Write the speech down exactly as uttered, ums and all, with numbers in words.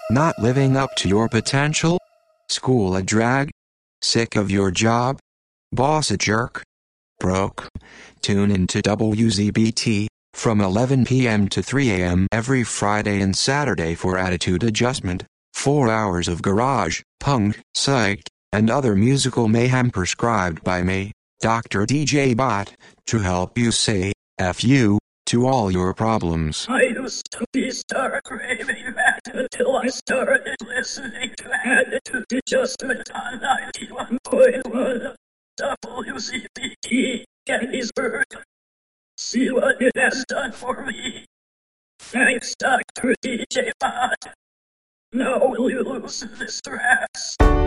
Not living up to your potential? School a drag? Sick of your job? Boss a jerk? Broke? Tune into W Z B T from eleven p m to three a m every Friday and Saturday for Attitude Adjustment. Four hours of garage, punk, psych, and other musical mayhem prescribed by me, Doctor D J Bot, to help you say F you to all your problems. I used to be star craving that until I started listening to Attitude Adjustment on ninety-one point one W Z B T, Gettysburg. See what it has done for me. Thanks, Doctor D J Bot. Now will you loosen this stress?